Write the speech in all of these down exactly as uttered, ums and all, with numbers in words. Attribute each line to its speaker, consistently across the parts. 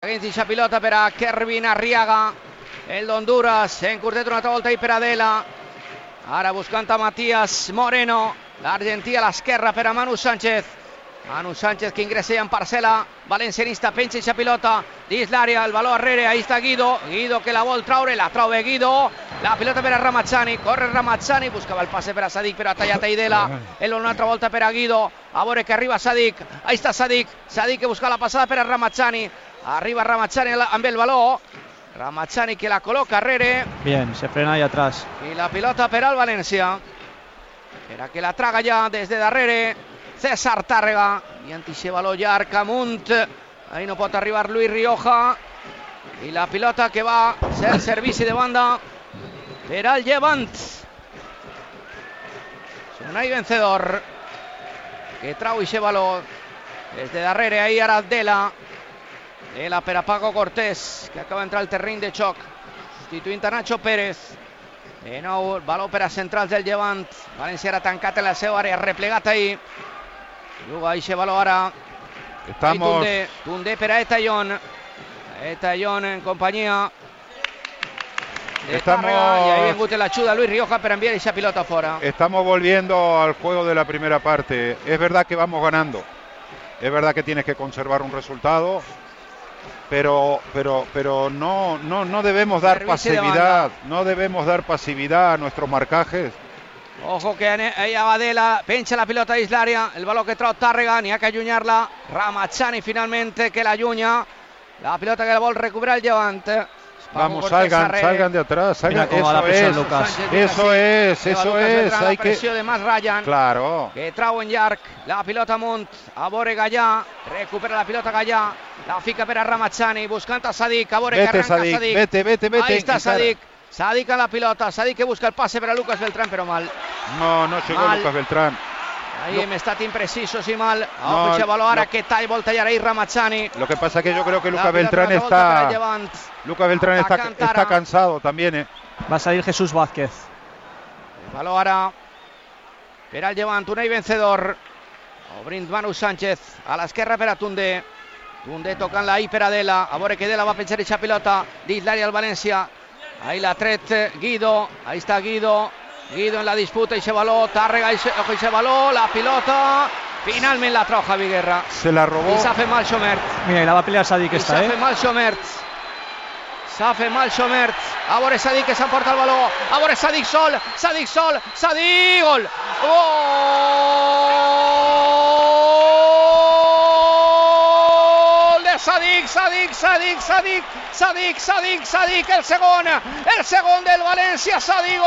Speaker 1: pensi la pilota per Kervin Arriaga, el d'Honduras, en curtet una altra volta i per Adela, ara buscant a Matías Moreno, l'Argentina a l'esquerra per a Manu Sánchez, Manu Sánchez que ingressa ja en parcel·la valencianista, pensa la pilota dins l'àrea, el valor arrere, ahí està Guido, Guido que la vol traure, la trau Guido, la pilota per a Ramazzani, corre Ramazzani, buscava el passe per a Sadik, però ha tallat Aidela, el una altra volta per a Guido, a veure que arriba Sadik, ahí està Sadik, Sadik que busca la passada per a Ramazzani, arriba Ramazzani amb el valor, Ramazzani que la coloca arrere,
Speaker 2: bien, se frena ahí atrás,
Speaker 1: i la pilota per al València, per a que la traga ja des de darrere César Tàrrega, i antixe valor llarg amunt, ahí no pot arribar Luis Rioja, i la pilota que va ser servici de banda per al Llevant. Unai Vencedor que trau ixe valor des de darrere, ahí ara Dela, Dela per a Paco Cortés, que acaba d'entrar al terreny de xoc, substituint a Nacho Pérez. De nou, el valor per a centrals del Llevant, València era tancat en la seva àrea, replegat ahí, juga ixe valor ara,
Speaker 3: estamos...
Speaker 1: Tundé, Tundé per a Etallón, Etallón en companyia de
Speaker 3: Estamos...
Speaker 1: Tàrrega, y ahí vengut la ayuda Luis Rioja para enviar esa pilota fuera.
Speaker 3: Estamos volviendo al juego de la primera parte. Es verdad que vamos ganando, es verdad que tienes que conservar un resultado, pero pero pero no no no debemos dar pasividad, no debemos dar pasividad a nuestros marcajes.
Speaker 1: Ojo que ahí Abadela pencha la pilota dins l'àrea, el valor que trau Tàrrega, n'hi ha que allunyar-la, Ramazzani finalmente que la allunya, la pilota que la vol recuperar el Llevant.
Speaker 3: Vamos, salgan, salgan de atrás, salgan. Eso es, eso es, eso es.
Speaker 1: Hay que presión de más Ryan.
Speaker 3: Claro.
Speaker 1: Que trau en llarg, la pilota amunt, a veure Gallà, recupera la pilota Gallà, la fica per a Ramazzani, buscant a Sadik, a veure que arranca
Speaker 3: Sadik.
Speaker 1: Sadik.
Speaker 3: Vete, vete, vete.
Speaker 1: Ahí está Sadik, Sadik a la pilota, Sadik que busca el pase per a Lucas Beltrán, però mal.
Speaker 3: No, no llegó mal. Lucas Beltrán.
Speaker 1: Ahí hem estat imprecisos i mal. No, no, ara no. Que tall vol tallar ahí Ramazzani.
Speaker 3: Lo que pasa es que yo creo que Lucas Beltrán está Lucas Beltrán está, está cansado también, eh.
Speaker 2: Va a salir Jesús Vázquez.
Speaker 1: El valor ara per al Llevant, Unai Vencedor, obrint Manu Sánchez a l'esquerra per a Tundé, Tundé tocant-la ahí per a Dela, a veure que Dela va penjar eixa pilota dins l'àrea al València, ahí l'ha tret Guido, ahí està Guido, Guido en la disputa, y se baló, Tàrrega, y se, ojo, y se baló, la pilota, finalmente la trau Javi Guerra.
Speaker 3: Se la robó.
Speaker 1: Y se hace mal Xomert.
Speaker 2: Mira, y la va a pelear Sadik esta,
Speaker 1: eh.
Speaker 2: Se
Speaker 1: hace mal Xomert. Se hace mal Xomert. A veure Sadik que s'emporta el baló. A veure Sadik sol, Sadik sol, Sadik, gol. Gol de Sadik, Sadik, Sadik, Sadik, Sadik, Sadik, Sadik, el segon, el segon del València, Sadik,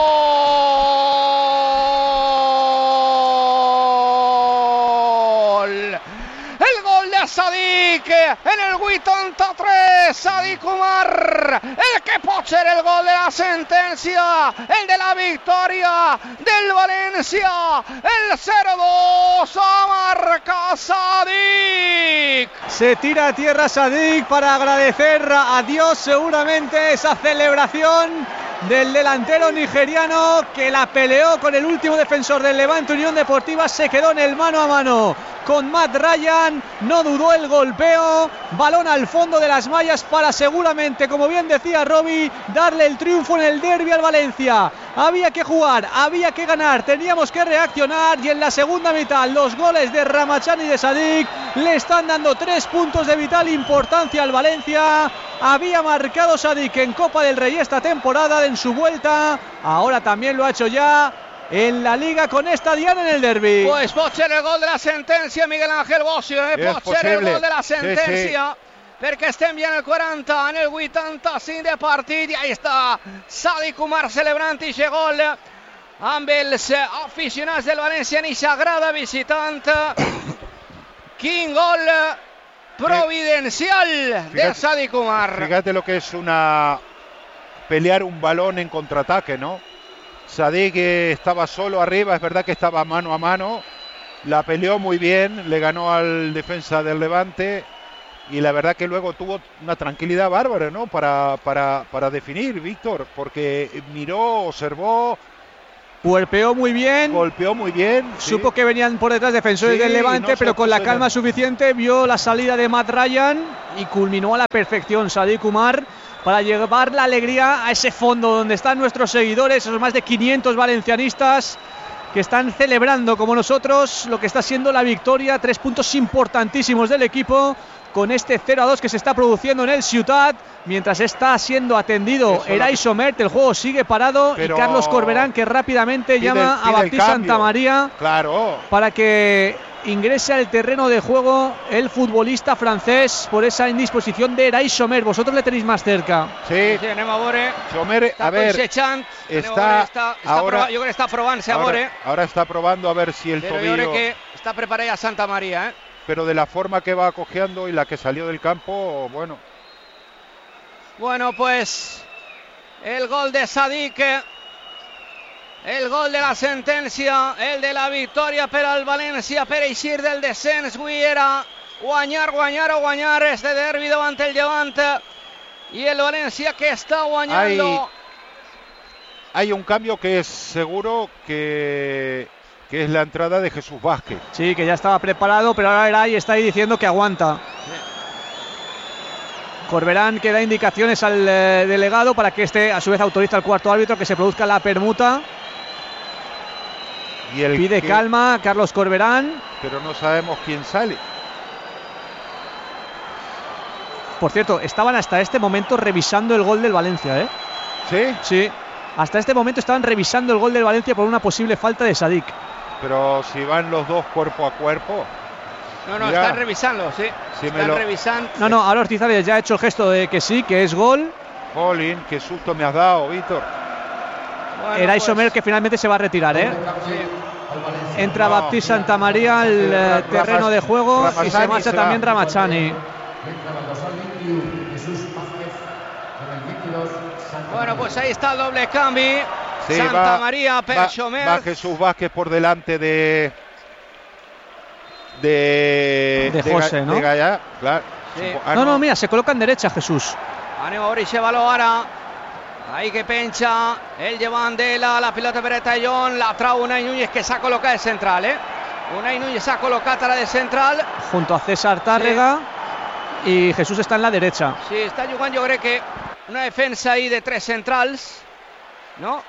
Speaker 1: gol! El gol de Sadik en el vuitanta-tres, Sadik Umar, el que pot ser el gol de la sentència, el de la victòria del València, el cero dos, marca Sadik.
Speaker 2: Se tira a tierra Sadik para agradecer a Dios seguramente esa celebración del delantero nigeriano que la peleó con el último defensor del Levante Unión Deportiva, se quedó en el mano a mano con Matt Ryan, no dudó el golpeo, balón al fondo de las mallas para seguramente, como bien decía Robbie, darle el triunfo en el derbi al Valencia. Había que jugar, había que ganar, teníamos que reaccionar, y en la segunda mitad los goles de Ramazzani y de Sadik le están dando tres puntos de vital importancia al Valencia. Había marcado Sadik en Copa del Rey esta temporada en su vuelta, ahora también lo ha hecho ya en la Liga con esta diana en el derbi.
Speaker 1: Pues pot ser el gol de la sentència, Miguel Ángel Bocio, eh? pot ser el gol de la sentència, sí, sí. Perquè estem ja en el quaranta, en el vuitanta-cinc de partit, i ahí està Sadik Umar celebrant i aquest gol amb els aficionats del València en aquesta grada visitant. Quin gol providencial fíjate, de Sadik Umar.
Speaker 3: Fíjate lo que es una pelear un balón en contraataque, ¿no? Sadik estaba solo arriba, es verdad que estaba mano a mano, la peleó muy bien, le ganó al defensa del Levante y la verdad que luego tuvo una tranquilidad bárbara, ¿no? Para, para, para definir, Víctor, porque miró, observó
Speaker 2: puerpeó muy bien,
Speaker 3: golpeó muy bien,
Speaker 2: supo
Speaker 3: sí.
Speaker 2: que venían por detrás defensores
Speaker 3: Sí,
Speaker 2: del Levante,
Speaker 3: no
Speaker 2: pero con la calma
Speaker 3: nada.
Speaker 2: suficiente vio la salida de Matt Ryan y culminó a la perfección Sadiq Umar para llevar la alegría a ese fondo donde están nuestros seguidores, esos más de quinientos valencianistas que están celebrando como nosotros lo que está siendo la victoria, tres puntos importantísimos del equipo con este cero a dos que se está produciendo en el Ciutat, mientras está siendo atendido Eray Somert, el juego sigue parado. Pero y Carlos Corberán que rápidamente pide, llama a Baptiste Santamaría,
Speaker 3: claro,
Speaker 2: para que ingrese al terreno de juego el futbolista francés por esa indisposición de Eray Somert. Vosotros le tenéis más cerca.
Speaker 3: Sí,
Speaker 1: sí anem a veure.
Speaker 3: Somert, a ver,
Speaker 1: Sechant,
Speaker 3: está,
Speaker 1: està, està
Speaker 3: ahora,
Speaker 1: prova, jo crec que està provant-se a veure.
Speaker 3: Ahora está probando a ver si el
Speaker 1: Pero
Speaker 3: tobillo.
Speaker 1: Yo creo que está preparada ya Santamaría, ¿eh?
Speaker 3: Pero de la forma que va cojeando y la que salió del campo, bueno.
Speaker 1: Bueno, pues el gol de Sadiq, el gol de la sentencia, el de la victòria per al València per eixir del descens. Avui era guanyar, guanyar o guanyar este derbi davant el Llevant y el València que está guanyando.
Speaker 3: Hay, hay un cambio que es seguro que... que es la entrada de Jesús Vázquez.
Speaker 2: Sí, que ya estaba preparado, pero ahora Eray está ahí diciendo que aguanta. Sí. Corberán que da indicaciones al eh, delegado para que este a su vez autoriza al cuarto árbitro que se produzca la permuta.
Speaker 3: Y el
Speaker 2: Pide
Speaker 3: que...
Speaker 2: calma Carlos Corberán.
Speaker 3: Pero no sabemos quién sale.
Speaker 2: Por cierto, estaban hasta este momento revisando el gol del Valencia, ¿eh?
Speaker 3: ¿Sí?
Speaker 2: Sí. Hasta este momento estaban revisando el gol del Valencia por una posible falta de Sadiq.
Speaker 3: Pero si van los dos cuerpo a cuerpo.
Speaker 1: No, no, Mirá, están revisando, sí.
Speaker 3: Si
Speaker 1: están
Speaker 3: lo...
Speaker 1: revisando.
Speaker 2: No, no, ahora Ortiz ya ha hecho el gesto de que sí, que es gol.
Speaker 3: Jolín, qué susto me has dado, Víctor.
Speaker 2: Bueno, Eray pues... Somert que finalmente se va a retirar, ¿eh? Sí. Entra no. Baptiste Santamaría al eh, terreno Ramas, de juego Ramazani y se marcha será. también Ramazani.
Speaker 1: Bueno, pues ahí está el doble cambio.
Speaker 3: Sí,
Speaker 1: Santamaría per Somert.
Speaker 3: Va Jesús Vázquez por delante de de
Speaker 2: de José,
Speaker 3: de,
Speaker 2: ¿no?
Speaker 3: De Gallà, claro.
Speaker 2: Sí. Ah, no, no, mira, se coloca en derecha Jesús.
Speaker 1: Anem a veure ese baló ara. Ahí que pencha el Llevandela, la pilota per Tallón, la trau Unai Núñez que s'ha col·locat de central, eh? Unai Núñez s'ha col·locat ara de central.
Speaker 2: Junto a César Tárrega sí. Y Jesús está en la derecha.
Speaker 1: Sí, està jugant jo crec que una defensa ahí de tres centrals, ¿no?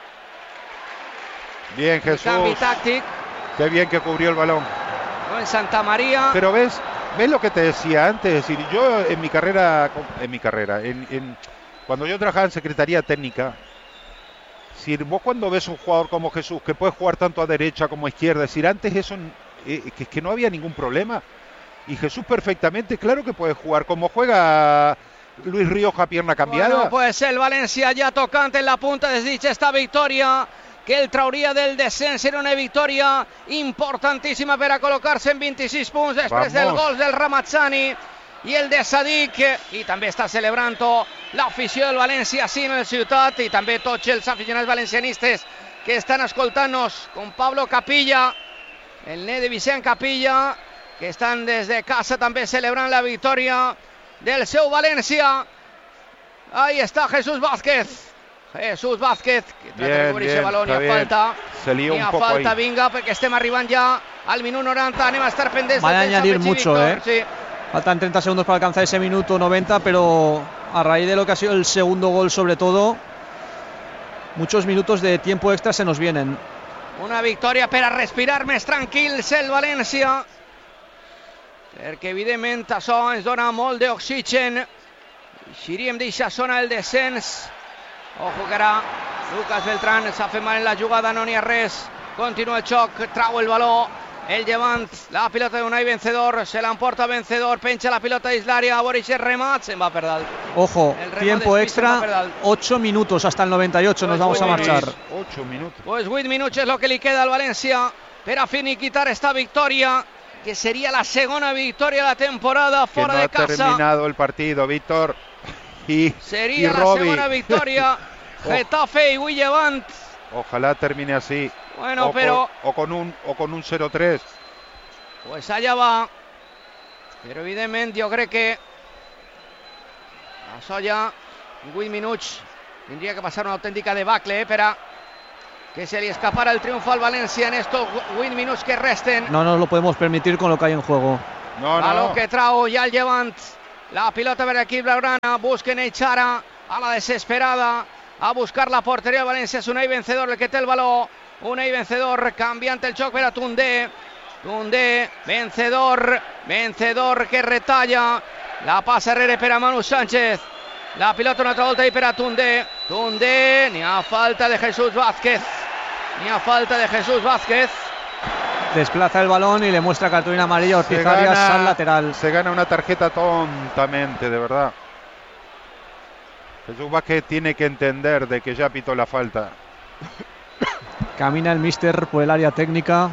Speaker 3: Bien, Jesús.
Speaker 1: Cambio táctico.
Speaker 3: Qué bien que cubrió el balón.
Speaker 1: En Santamaría.
Speaker 3: Pero ves, ves lo que te decía antes, es decir, yo en mi carrera, en mi carrera, en, en, cuando yo trabajaba en Secretaría Técnica, si vos cuando ves un jugador como Jesús, que puede jugar tanto a derecha como a izquierda, es decir, antes eso, eh, que, que no había ningún problema. Y Jesús perfectamente, claro que puede jugar, como juega Luis Rioja pierna cambiada.
Speaker 1: Bueno, pues el València ja tocant en la punta desdicha esta victòria que el trauria del descens. Era una victòria importantíssima per a col·locar-se en vint-i-sis punts després Vamos. del gol del Ramazani i el de Sadiq, i també està celebrant l'afició del València sí en el Ciutat i també tots els aficionats valencianistes que estan escoltant-nos, com Pablo Capilla, el net de Vicent Capilla, que estan des de casa també celebrant la victòria del seu València. Ahí está Jesús Vázquez. Jesús Vázquez, que trata de cobrir ese balón, ni a falta.
Speaker 3: Se lió
Speaker 1: ni
Speaker 3: un
Speaker 1: a
Speaker 3: poco
Speaker 1: falta,
Speaker 3: ahí.
Speaker 1: Vinga, perquè estem arribant ja al minut noranta. Anem a estar pendents.
Speaker 2: Van a añadir mucho,
Speaker 1: Víctor,
Speaker 2: ¿eh?
Speaker 1: Sí.
Speaker 2: Faltan treinta segundos para alcanzar ese minuto noventa, pero a raíz de lo que ha sido el segundo gol, sobre todo, muchos minutos de tiempo extra se nos vienen.
Speaker 1: Una victòria per a respirar més tranquils el València, perquè evidentment això ens dona molt d'oxigen. Eixiríem d'eixa zona del descens. Ojo que ara Lucas Beltrán s'ha fet mal en la jugada, no n'hi ha res. Continua el xoc, trau el baló el Llevant, la pilota de Unai Vencedor, se l'emporta Vencedor, penja la pilota dins l'àrea, a veure si el remat, se'n va per dalt.
Speaker 2: Ojo, tiempo extra, ocho minutos hasta el noventa y ocho, pues nos vamos a marchar.
Speaker 3: ocho minutos.
Speaker 1: Pues vuit minuts és lo que li queda al València per a finiquitar esta victòria, que sería la segunda victoria de la temporada fuera
Speaker 3: que no
Speaker 1: de casa.
Speaker 3: Ha terminado el partido, Víctor. Y,
Speaker 1: sería
Speaker 3: y
Speaker 1: la
Speaker 3: Robbie.
Speaker 1: segunda victoria. Getafe y Guillevant.
Speaker 3: Ojalá termine así.
Speaker 1: Bueno,
Speaker 3: o
Speaker 1: pero
Speaker 3: con, o con un o con un cero tres.
Speaker 1: Pues allá va. Pero evidentemente yo creo que això ja en vuit minuts tindria que passar una autèntica debacle, eh, per a que se li escapara el triunfo al València en estos vint minuts que resten.
Speaker 2: No nos lo podemos permitir con lo que hay en juego.
Speaker 3: No, no,
Speaker 1: A lo
Speaker 3: no.
Speaker 1: que trau ja el Llevant. La pilota per l'equip blaugrana. Busquen el Chara a la desesperada a buscar la porteria del València. És Unai Vencedor el que té el baló. Unai Vencedor canviant el joc per a Tundé. Tundé, Vencedor, Vencedor que retalla. La passa enrere per a Manu Sánchez. La pilota una altra volta i per a Tundé. Tundé, n'hi ha falta de Jesús Vázquez. N'hi ha falta de Jesús Vázquez.
Speaker 2: Desplaza el balón y le muestra cartulina amarilla a Ortiz Arias al lateral.
Speaker 3: Se gana una tarjeta tontamente, de verdad. Jesús Vázquez tiene que entender de que ya pitó la falta.
Speaker 2: Camina el míster por el área técnica.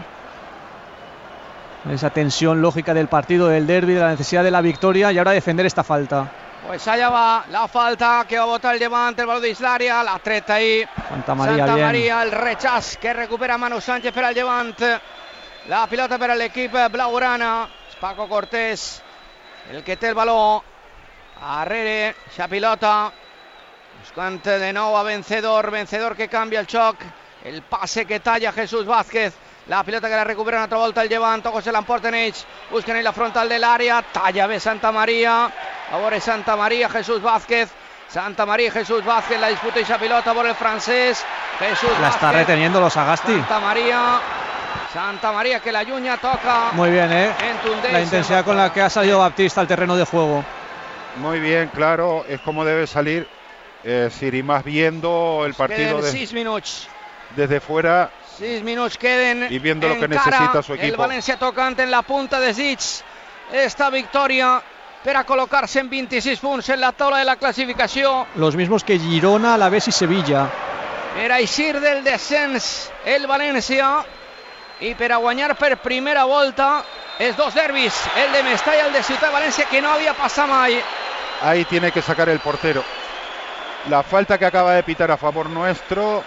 Speaker 2: Esa tensión lógica del partido, del derbi, de la necesidad de la victoria y ahora defender esta falta.
Speaker 1: Pues allá va la falta que va a botar el Llevant, el balón dins l'àrea, la treta ahí.
Speaker 2: Santa María,
Speaker 1: Santa
Speaker 2: bien.
Speaker 1: María, el rechaç que recupera Manu Sánchez per al Llevant. La pilota per a l'equip blaugrana. És Paco Cortés el que té el baló. Arrere, xa pilota. Buscant de nou a Vencedor. Vencedor que canvia el xoc. El passe que talla Jesús Vázquez. La pilota que la recupera una altra volta el Llevant. Ojo, se l'emporten ells. Busquen en la frontal de l'àrea. Talla bé Santa María. A veure Santa María, Jesús Vázquez. Santa María, Jesús Vázquez. La disputa eixa pilota por el francés. Jesús
Speaker 2: La está
Speaker 1: Vázquez.
Speaker 2: reteniendo los Sagasti.
Speaker 1: Santa María. Santa María que la Lluña toca.
Speaker 2: Muy bien, ¿eh?
Speaker 1: En Tundé.
Speaker 2: La intensidad con la que ha salido Baptista al terreno de juego.
Speaker 3: Muy bien, claro, es como debe salir. Eh, Siri, más viendo el partido
Speaker 1: Queden
Speaker 3: de-
Speaker 1: sis minuts.
Speaker 3: desde fuera.
Speaker 1: sis minuts queden.
Speaker 3: Y viendo lo que
Speaker 1: encara
Speaker 3: necesita su
Speaker 1: el
Speaker 3: equipo.
Speaker 1: València tocant en la punta de dits esta victòria per a col·locar-se en vint-i-sis punts en la taula de la classificació.
Speaker 2: Los mismos que Girona, Alavés y Sevilla.
Speaker 1: Per a eixir del descens el València i per a guanyar per primera volta els dos derbis, el de Mestalla i el de Ciutat de València, que no havia passat mai.
Speaker 3: Ahí tiene que sacar el portero. La falta que acaba de pitar a favor nuestro.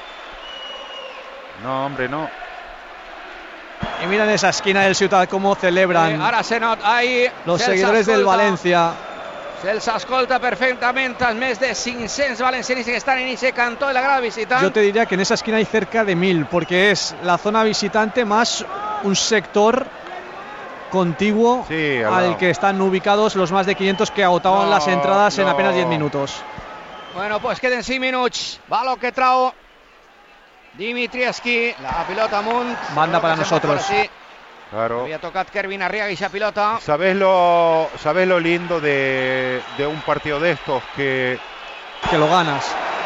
Speaker 3: No, hombre, no.
Speaker 2: Y mira en esa esquina del Ciutat cómo celebran
Speaker 1: Eh, ara se nota ahí
Speaker 2: los seguidores del Valencia.
Speaker 1: Se'ls escolta perfectament els més de cinc-cents valencianis que estan en ese cantó de la grada visitant.
Speaker 2: Yo te diría que en esa esquina hay cerca de mil, porque es la zona visitante más un sector contiguo
Speaker 3: Sí, al
Speaker 2: al
Speaker 3: lado.
Speaker 2: que están ubicados los más de quinientos que agotaban
Speaker 3: No,
Speaker 2: las entradas en
Speaker 3: no.
Speaker 2: apenas diez minutos.
Speaker 1: Bueno, pues queden cinc minuts. Baló que trau Dimitrievski. La pilota amunt.
Speaker 2: Banda para
Speaker 1: Creo que sembla
Speaker 2: nosotros.
Speaker 1: fora, sí.
Speaker 3: Claro.
Speaker 1: Havia tocat Kervin Arriaga i esa pilota.
Speaker 3: ¿Sabés lo, sabés lo lindo de, de un partido de estos? Que,
Speaker 2: Que lo ganas.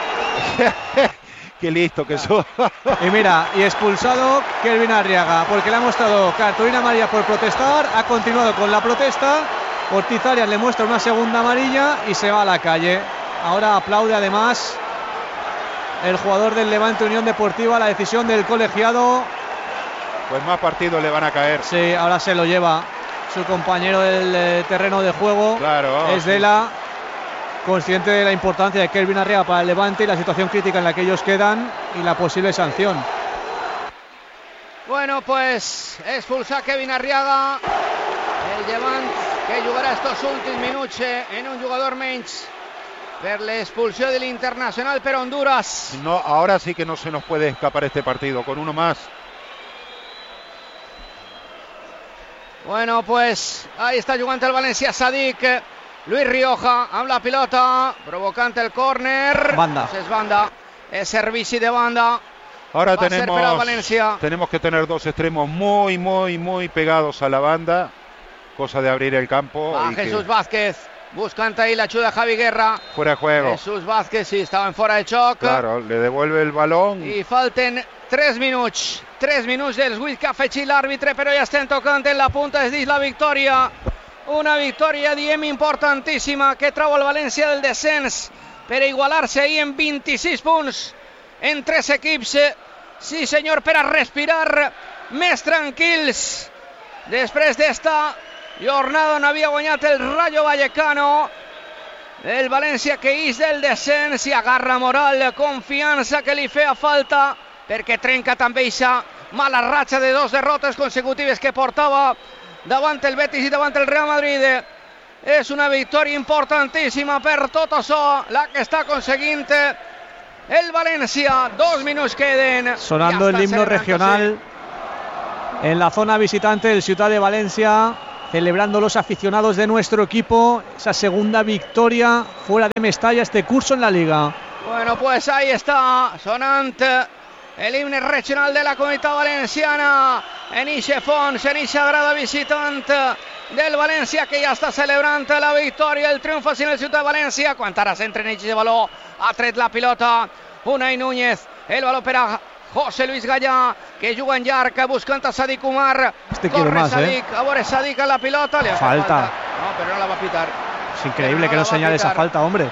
Speaker 3: que listo que sos.
Speaker 2: Y mira, y expulsado Kelvin Arriaga, porque le ha mostrado cartulina amarilla por protestar, ha continuado con la protesta, Ortiz Arias le muestra una segunda amarilla y se va a la calle. Ahora aplaude además el jugador del Levante Unión Deportiva la decisión del colegiado.
Speaker 3: Pues más partidos le van a caer.
Speaker 2: Sí, ahora se lo lleva su compañero del eh, terreno de juego.
Speaker 3: Claro.
Speaker 2: Es de la consciente de la importancia de Kelvin Arriaga para el Levante y la situación crítica en la que ellos quedan y la posible sanción.
Speaker 1: Bueno, pues expulsa Kevin Arriaga. El Llevant que jugarà estos últims minuts en un jugador menys per l'expulsió de l'Internacional per Honduras.
Speaker 3: No, ahora sí que no se nos puede escapar este partido. Con uno más.
Speaker 1: Bueno, pues ahí está jugant el València Sadik. Luis Rioja amb la pilota, provocant el córner.
Speaker 2: Banda.
Speaker 1: Pues és banda, és servici de banda.
Speaker 3: Ahora
Speaker 1: Va a ser
Speaker 3: tenemos,
Speaker 1: para Valencia.
Speaker 3: tenemos que tener dos extremos muy, muy, muy pegados a la banda. Cosa de abrir el campo.
Speaker 1: Va
Speaker 3: y que
Speaker 1: Jesús Vázquez, buscant ahí la ajuda de Javi Guerra.
Speaker 3: fuera de juego.
Speaker 1: Jesús Vázquez, sí, estava en fora de xoc.
Speaker 3: Claro, le devuelve el balón.
Speaker 1: I falten tres minuts. tres minuts dels vuit que ha afegit l'àrbitre, però ja estem tocant en la punta des dins la victòria. Una victòria, diem, importantíssima que trau el València del descens per igualar-se ahí en vint-i-sis punts en tres equips. Sí, senyor, per a respirar més tranquils després d'esta jornada on havia guanyat el Rayo Vallecano. El València que ix del descens i agarra moral, confiança que li feia falta perquè trenca també aquesta mala ratxa de dos derrotes consecutives que portava davant el Betis i davant el Real Madrid. És una victòria importantíssima per tot això, la que està aconseguint el Valencia. Dos minutos queden.
Speaker 2: Sonando el himno regional en la zona visitante del Ciutat de Valencia, celebrando los aficionados de nuestro equipo esa segunda victoria fuera de Mestalla este curso en la Liga.
Speaker 1: Bueno, pues ahí está sonante el himno regional de la Comunitat Valenciana en ixe fons, en ixa grada visitant del València, que ja està celebrant la victòria, el triomf en el Ciutat de València. Quan ara s'entra en aquest valor, ha tret la pilota Unai Núñez, el valor per a José Luis Gallà, que juga en llarg buscant a Sadik Umar.
Speaker 2: Este quiere
Speaker 1: corre
Speaker 2: más,
Speaker 1: Sadik,
Speaker 2: ¿eh?
Speaker 1: a veure Sadik a la pilota, le hace
Speaker 2: falta.
Speaker 1: falta. No, pero no la va a pitar.
Speaker 2: Es increíble que no señale esa falta, hombre.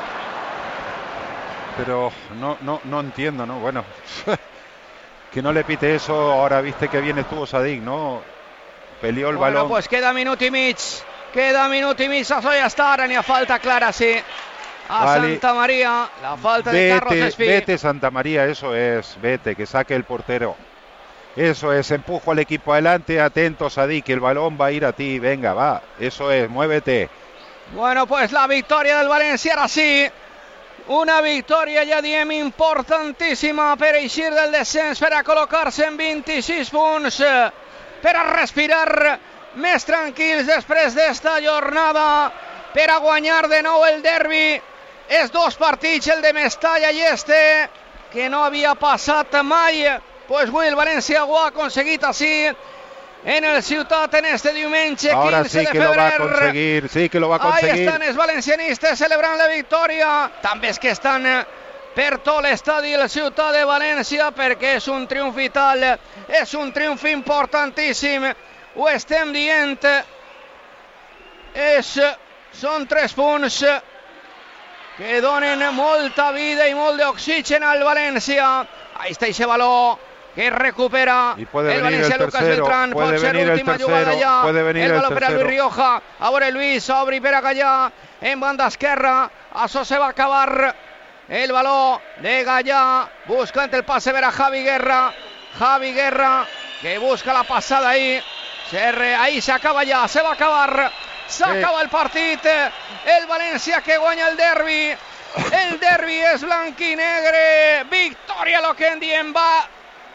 Speaker 3: Pero no, no, no entiendo, ¿no? Bueno, que no le pite eso. Ahora viste que bien estuvo Sadik, ¿no? Peleó el
Speaker 1: bueno,
Speaker 3: balón.
Speaker 1: Pues queda minut i mig. Queda minut i mig. Això ja està. Ara n'hi ha falta clara, sí. A
Speaker 3: Vale.
Speaker 1: Santa María. La falta
Speaker 3: vete,
Speaker 1: de Carlos Espí.
Speaker 3: Vete, Santa María, eso es. Vete, que saque el portero. Eso es. Empujo al equipo adelante. Atento, Sadik, que el balón va a ir a ti. Venga, va. Eso es. Muévete.
Speaker 1: Bueno, pues la victòria del València, ara sí. Una victòria, ja diem, importantíssima per eixir del descens, per a col·locar-se en vint-i-sis punts, per a respirar més tranquils després d'esta jornada, per a guanyar de nou el derbi. És dos partits, el de Mestalla i este, que no havia passat mai. Pues avui el València ho ha aconseguit així en el Ciutat en este diumenge
Speaker 3: Ahora
Speaker 1: quinze
Speaker 3: sí
Speaker 1: de
Speaker 3: que lo va a
Speaker 1: febrer.
Speaker 3: conseguir, sí que lo va a
Speaker 1: Ahí
Speaker 3: conseguir.
Speaker 1: estan els valencianistes celebrant la victòria. També és que estan per tot l'estadi del Ciutat de València, perquè és un triomf vital, és un triomf importantíssim. Ho estem dient. És, són tres punts que donen molta vida i molt d'oxigen al València. Ahí està aquest valor que recupera
Speaker 3: y puede
Speaker 1: el
Speaker 3: venir
Speaker 1: València,
Speaker 3: el
Speaker 1: Lucas
Speaker 3: tercero,
Speaker 1: Beltrán,
Speaker 3: puede
Speaker 1: pot ser
Speaker 3: venir el
Speaker 1: l'última jugada
Speaker 3: tercero,
Speaker 1: ja.
Speaker 3: puede venir
Speaker 1: el
Speaker 3: el
Speaker 1: baló per a Luis
Speaker 3: tercero.
Speaker 1: Rioja, a veure Luis, obri per a Gallà, en banda esquerra, això se va acabar. El baló de Gallà, buscant el passe per a Javi Guerra, Javi Guerra, que busca la passada ahí, se ahí se acaba ja, se va acabar, s'acaba el partit, el València que guanya el derbi, el derbi és blanc i negre, victòria, lo que en diem, va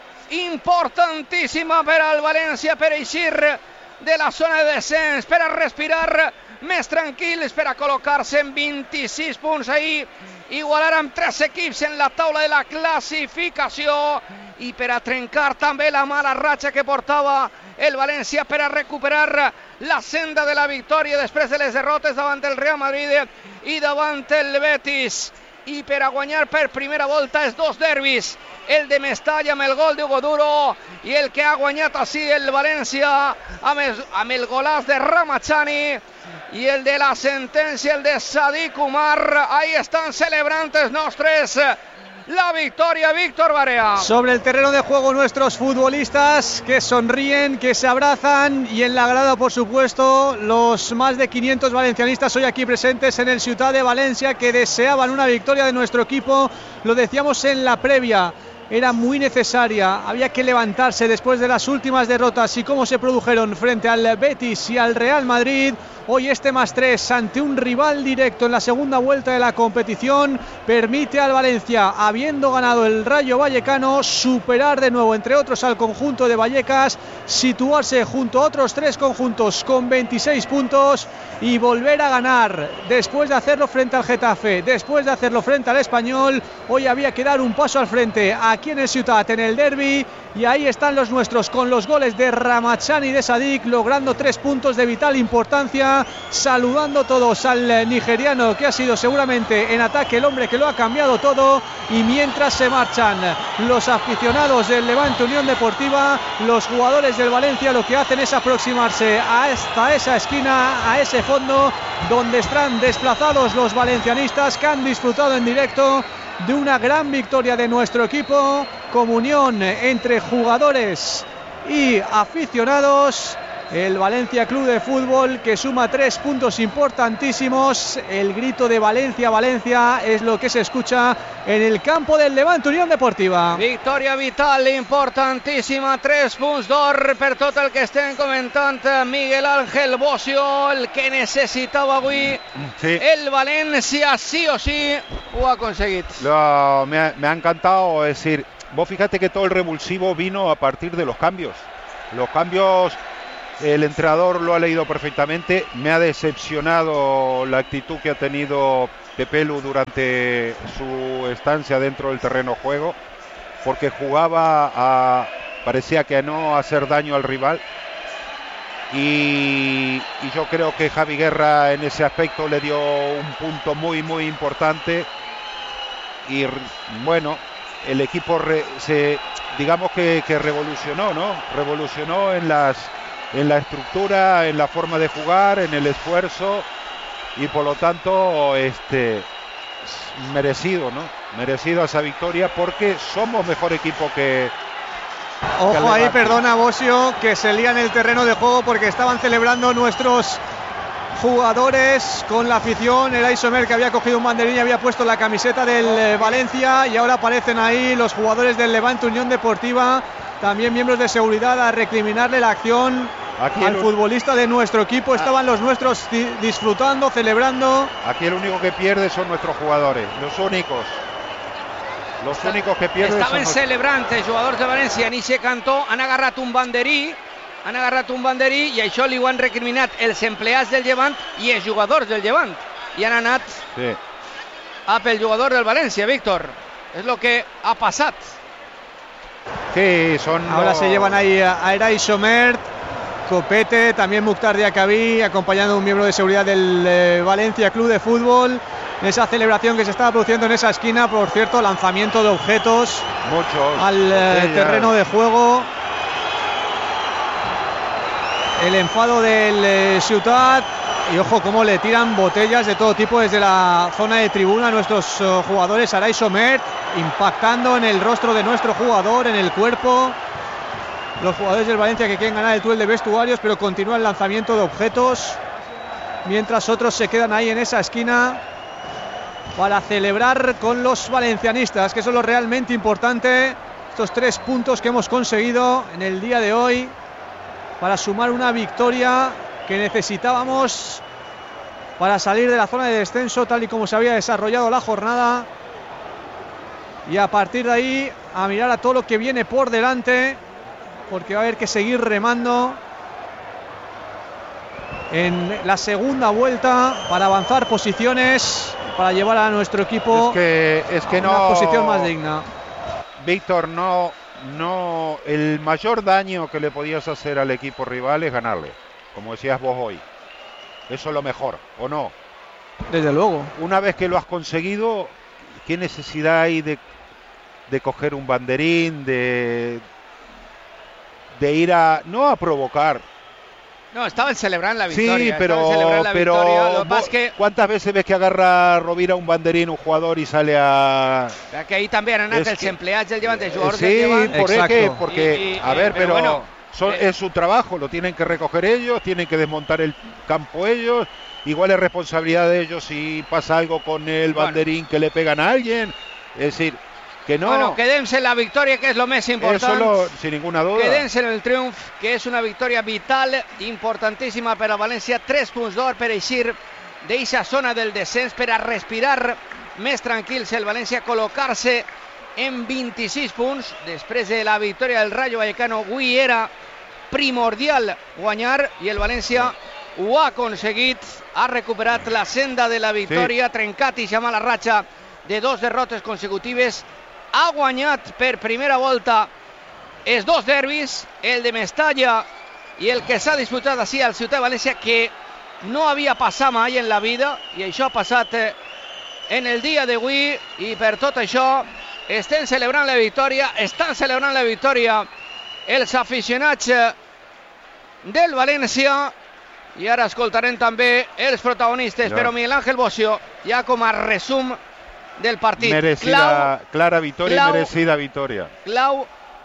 Speaker 1: importantíssima per al València, per eixir de la zona de descens, per a respirar més tranquils, per a col·locar-se en vint-i-sis punts ahí, igualar amb tres equips en la taula de la classificació i per a trencar també la mala ratxa que portava el València, per a recuperar la senda de la victòria després de les derrotes davant el Real Madrid i davant el Betis, i per a guanyar per primera volta els dos derbis, el de Mestalla amb el gol d'Hugo Duro i el que ha guanyat així el València amb el, amb el golaç de Ramachani i el de la sentència, el de Sadik Umar. Ahí estan celebrant els nostres la victoria, Víctor Barea.
Speaker 2: Sobre el terreno de juego nuestros futbolistas que sonríen, que se abrazan, y en la grada, por supuesto, los más de quinientos valencianistas hoy aquí presentes en el Ciutat de Valencia, que deseaban una victoria de nuestro equipo. Lo decíamos en la previa, era muy necesaria, había que levantarse después de las últimas derrotas y cómo se produjeron frente al Betis y al Real Madrid. Hoy este más tres ante un rival directo en la segunda vuelta de la competición permite al Valencia, habiendo ganado el Rayo Vallecano, superar de nuevo, entre otros, al conjunto de Vallecas, situarse junto a otros tres conjuntos con veintiséis puntos y volver a ganar después de hacerlo frente al Getafe, después de hacerlo frente al Español. Hoy había que dar un paso al frente aquí en el Ciutat, en el derbi, y ahí están los nuestros con los goles de Ramachani y de Sadik, logrando tres puntos de vital importancia, saludando todos al nigeriano, que ha sido seguramente en ataque el hombre que lo ha cambiado todo. Y mientras se marchan los aficionados del Levante Unión Deportiva, los jugadores del Valencia lo que hacen es aproximarse hasta esa esquina, a ese fondo donde están desplazados los valencianistas, que han disfrutado en directo de una gran victoria de nuestro equipo. Comunión entre jugadores y aficionados, el Valencia Club de Fútbol, que suma tres puntos importantísimos. El grito de Valencia, Valencia es lo que se escucha en el campo del Levante Unión Deportiva.
Speaker 1: Victòria vital importantíssima, tres punts d'or per tot el que estem comentant. Miguel Ángel Bocio, el que necessitava avui sí. el Valencia, sí o sí ho ha aconseguit.
Speaker 3: Lo, me, ha, me ha encantado, es decir, vos fíjate que todo el revulsivo vino a partir de los cambios. Los cambios, el entrenador lo ha leído perfectamente. Me ha decepcionado la actitud que ha tenido Pepelu durante su estancia dentro del terreno de juego, porque jugaba a, parecía que a no hacer daño al rival. Y, y yo creo que Javi Guerra en ese aspecto le dio un punto muy muy importante. Y bueno, el equipo re, se, digamos que, que revolucionó, ¿no? Revolucionó en las en la estructura, en la forma de jugar, en el esfuerzo, y por lo tanto este merecido, ¿no? Merecido esa victoria, porque somos mejor equipo que
Speaker 2: Ojo ahí, perdona Bocio, que se lía en el terreno de juego porque estaban celebrando nuestros jugadores con la afición. El Isomer, que había cogido un banderín y había puesto la camiseta del eh, Valencia, y ahora aparecen ahí los jugadores del Levante Unión Deportiva, también miembros de seguridad, a recriminarle la acción Aquí al el... futbolista de nuestro equipo. Estaban los nuestros di- disfrutando, celebrando.
Speaker 3: Aquí el único que pierde son nuestros jugadores, los únicos. Los Està, únicos que pierden
Speaker 1: estaven
Speaker 3: són...
Speaker 1: celebrant els jugadors de València, ni se cantó, han agarrat un banderí, han agarrat un banderí i això li ho han recriminat els empleats del Llevant i els jugadors del Llevant, i han anat sí. a pel jugador del València, Víctor. És lo que ha passat.
Speaker 3: Sí, son
Speaker 2: Ahora
Speaker 3: los...
Speaker 2: se llevan ahí a Eray Somert, Copete, también Mukhtar Diakabí, acompañando a un miembro de seguridad del eh, Valencia Club de Fútbol. Esa celebración que se estaba produciendo en esa esquina, por cierto, lanzamiento de objetos
Speaker 3: Muchos,
Speaker 2: al eh, terreno de juego. El enfado del eh, Ciutat, y ojo cómo le tiran botellas de todo tipo desde la zona de tribuna a nuestros uh, jugadores. Aray Somert impactando en el rostro de nuestro jugador, en el cuerpo. Los jugadores del Valencia que quieren ganar el duelo de vestuarios, pero continúa el lanzamiento de objetos, mientras otros se quedan ahí en esa esquina para celebrar con los valencianistas, que eso es lo realmente importante. Estos tres puntos que hemos conseguido en el día de hoy para sumar una victoria que necesitábamos para salir de la zona de descenso, tal y como se había desarrollado la jornada, y a partir de ahí a mirar a todo lo que viene por delante, porque va a haber que seguir remando en la segunda vuelta para avanzar posiciones, para llevar a nuestro equipo
Speaker 3: es que, es que
Speaker 2: a
Speaker 3: no,
Speaker 2: una posición más digna.
Speaker 3: Víctor, no, no, el mayor daño que le podías hacer al equipo rival es ganarle, como decías vos hoy. Eso es lo mejor, ¿o no?
Speaker 2: Desde luego.
Speaker 3: Una vez que lo has conseguido, ¿qué necesidad hay de, de coger un banderín, de, de ir a, no a provocar?
Speaker 1: No, estaban celebrando la victoria.
Speaker 3: Sí, pero,
Speaker 1: la
Speaker 3: pero
Speaker 1: victoria. Lo
Speaker 3: vos,
Speaker 1: que...
Speaker 3: ¿cuántas veces ves que agarra Rovira un banderín, un jugador, y sale a...
Speaker 1: Que ahí també han anat els
Speaker 3: que...
Speaker 1: empleats del Llevant, els jugadors
Speaker 3: sí,
Speaker 1: del Llevant.
Speaker 3: por que, porque,
Speaker 1: y, y,
Speaker 3: a ver,
Speaker 1: pero,
Speaker 3: pero
Speaker 1: bueno,
Speaker 3: son,
Speaker 1: eh...
Speaker 3: es su trabajo, lo tienen que recoger ellos, tienen que desmontar el campo ellos. Igual es responsabilidad de ellos si pasa algo con el banderín, bueno, que le pegan a alguien. Es decir, que no...
Speaker 1: Bueno, quedem-se en la victòria, que és lo més important.
Speaker 3: Eso lo, sin ninguna duda.
Speaker 1: Quedem-se en el triomf, que és una victòria vital, importantíssima per a València. Tres punts d'or per eixir d'eixa zona del descens, per a respirar més tranquils el València, col·locar-se en vint-i-sis punts. Després de la victòria del Rayo Vallecano, avui era primordial guanyar, i el València ho ha aconseguit. Ha recuperat la senda de la victòria, sí. Trencat i mala ratxa de dos derrotes consecutives. Ha guanyat per primera volta els dos derbis, el de Mestalla i el que s'ha disputat així al Ciutat de València, que no havia passat mai en la vida, i això ha passat en el dia d'avui, i per tot això estem celebrant la victòria, estan celebrant la victòria els aficionats del València, i ara escoltarem també els protagonistes, no. Però Miguel Ángel Bocio, ja com a resum del partit.
Speaker 3: Merecida, clau, clara victoria clau, y merecida victoria.
Speaker 1: Clau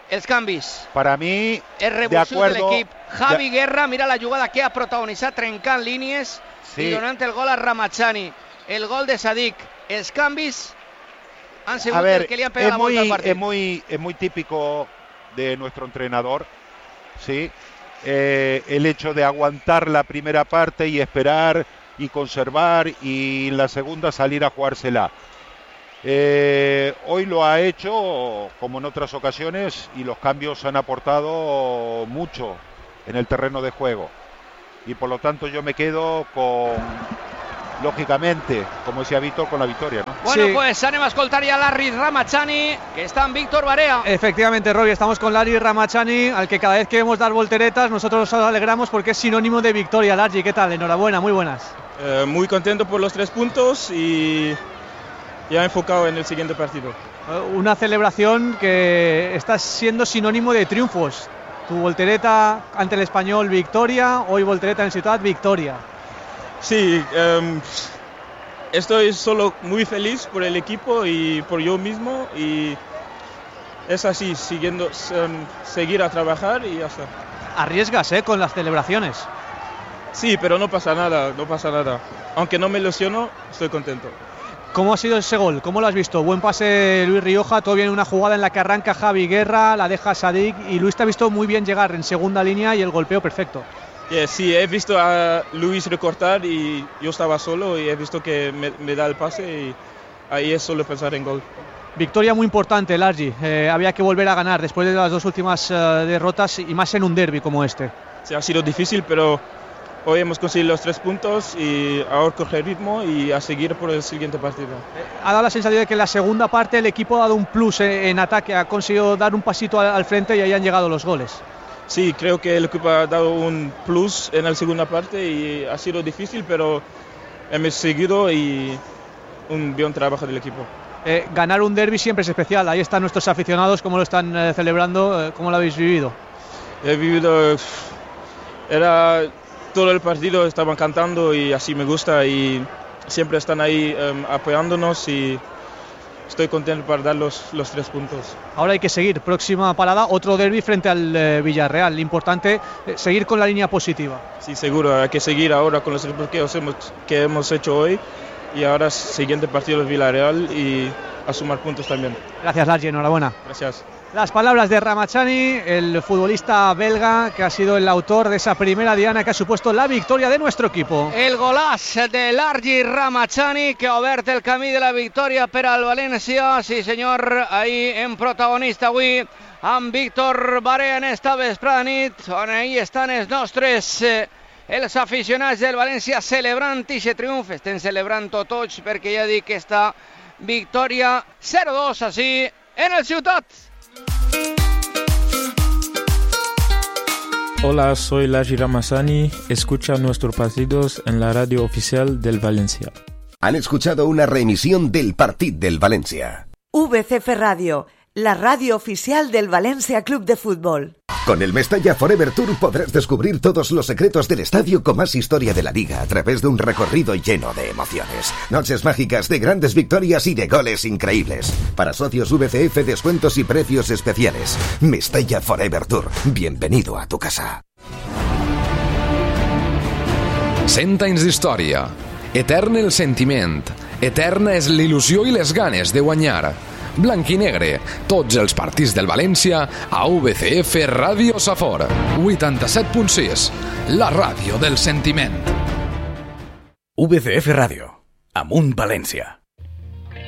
Speaker 1: Els canvis.
Speaker 3: Para mí,
Speaker 1: el
Speaker 3: de
Speaker 1: revulsiu
Speaker 3: acuerdo,
Speaker 1: de l'equip. Javi
Speaker 3: de...
Speaker 1: Guerra, mira la jugada que ha protagonitzat trencant línies sí. i donant el gol a Ramachani. El gol de Sadik. Els canvis han sigut
Speaker 3: a ver,
Speaker 1: el que li han pegat
Speaker 3: es
Speaker 1: la volta
Speaker 3: muy,
Speaker 1: al partit.
Speaker 3: Es muy, es muy típico de nuestro entrenador, ¿sí? Eh, el hecho de aguantar la primera parte y esperar y conservar y en la segunda salir a jugársela. Eh, hoy lo ha hecho como en otras ocasiones y los cambios han aportado mucho en el terreno de juego y por lo tanto yo me quedo con, lógicamente, como decía Víctor, con la victoria, ¿no?
Speaker 1: Bueno,
Speaker 2: sí.
Speaker 1: pues anem a escoltar ja Larry Ramachani, que está en Víctor Barea.
Speaker 2: Efectivamente, Robbie, estamos con Larry Ramachani, al que cada vez que vemos dar volteretas nosotros nos alegramos porque es sinónimo de victoria. Larry, ¿qué tal? Enhorabuena, muy buenas.
Speaker 4: Eh, muy contento por los tres puntos y ya enfocado en el siguiente partido.
Speaker 2: Una celebración que está siendo sinónimo de triunfos. Tu voltereta ante el Español, victoria. Hoy voltereta en Ciutat, victoria.
Speaker 4: Sí, um, estoy solo muy feliz por el equipo y por yo mismo y es así, siguiendo, um, seguir a trabajar y ya está.
Speaker 2: Arriesgas, ¿eh? Con las celebraciones.
Speaker 4: Sí, pero no pasa nada, no pasa nada. Aunque no me lesiono, estoy contento.
Speaker 2: ¿Cómo ha sido ese gol? ¿Cómo lo has visto? Buen pase Luis Rioja, todo bien, una jugada en la que arranca Javi Guerra, la deja Sadik y Luis te ha visto muy bien llegar en segunda línea y el golpeo perfecto.
Speaker 4: Yeah, sí, he visto a Luis recortar y yo estaba solo y he visto que me, me da el pase y ahí es solo pensar en gol.
Speaker 2: Victoria muy importante, Largi. Eh, había que volver a ganar después de las dos últimas uh, derrotas y más en un derbi como este.
Speaker 4: Sí, ha sido difícil, pero hoy hemos conseguido los tres puntos y ahora coger ritmo y a seguir por el siguiente partido.
Speaker 2: Ha dado la sensación de que en la segunda parte el equipo ha dado un plus en, en ataque, ha conseguido dar un pasito al, al frente y ahí han llegado los goles.
Speaker 4: Sí, creo que el equipo ha dado un plus en la segunda parte y ha sido difícil, pero hemos seguido y un buen trabajo del equipo.
Speaker 2: Eh, ganar un derbi siempre es especial, ahí están nuestros aficionados, cómo lo están eh, celebrando, eh, cómo lo habéis vivido.
Speaker 4: He vivido, era todo el partido, estaban cantando y así me gusta y siempre están ahí um, apoyándonos y estoy contento para dar los, los tres puntos.
Speaker 2: Ahora hay que seguir, próxima parada, otro derbi frente al eh, Villarreal, importante eh, seguir con la línea positiva.
Speaker 4: Sí, seguro, hay que seguir ahora con los tres que hemos, que hemos hecho hoy y ahora siguiente partido del Villarreal y a sumar puntos también.
Speaker 2: Gracias, Largi, enhorabuena.
Speaker 4: Gracias.
Speaker 2: Las palabras de Ramachani, el futbolista belga que ha sido el autor de esa primera diana que ha supuesto la victoria de nuestro equipo.
Speaker 1: El golaç de Largi Ramachani que ha obert el camí de la victòria per al València. Sí senyor, ahí en protagonista avui amb Víctor Barea en esta vesprada nit, on ahí estan els nostres eh, els aficionats del València celebrant aquest triomf. Estem celebrant tots perquè ja dic que esta victòria cero dos així en el Ciutat.
Speaker 5: Hola, soy Largi Ramachani. Escucha nuestros partidos en la radio oficial del Valencia.
Speaker 6: Han escuchado una reemisión del Partit del Valencia.
Speaker 7: V C F Radio, la radio oficial del Valencia Club de Fútbol.
Speaker 6: Con el Mestalla Forever Tour podrás descubrir todos los secretos del estadio con más historia de la liga a través de un recorrido lleno de emociones. Noches mágicas de grandes victorias y de goles increíbles. Para socios V C F, descuentos y precios especiales. Mestalla Forever Tour. Bienvenido a tu casa.
Speaker 8: Cent anys d'història. Etern el sentiment. Eterna és l'il·lusió i les ganes de guanyar. Blanc i negre, tots els partits del València a V C F Ràdio Safor, vuitanta-set punt sis, la ràdio del sentiment.
Speaker 9: V C F Ràdio, amunt València.